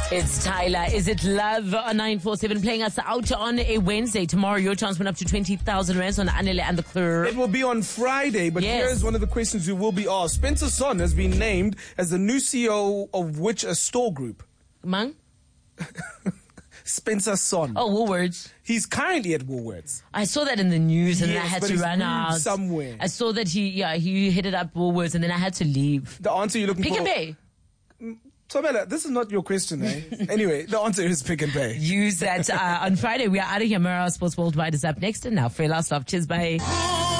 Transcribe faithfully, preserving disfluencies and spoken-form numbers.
It's Tyler. Is it love on nine four seven playing us out on a Wednesday? Tomorrow, your chance went up to twenty thousand rands on Anele and the Club. It will be on Friday, but Yes. here's one of the questions you will be asked. Spencer Son has been named as the new C E O of which a store group? Mang? Spencer Son. Oh, Woolworths. He's currently at Woolworths. I saw that in the news and then I Yes, had but to he's run moved out. somewhere. I saw that he, yeah, he headed up Woolworths and then I had to leave. The answer you're looking Pick for... and Pay. Tomela, this is not your question, eh? Anyway, the answer is Pick and Pay. Use that uh, on Friday. We are out of here. Mara Sports Worldwide is up next and now. For last love. Cheers, bye.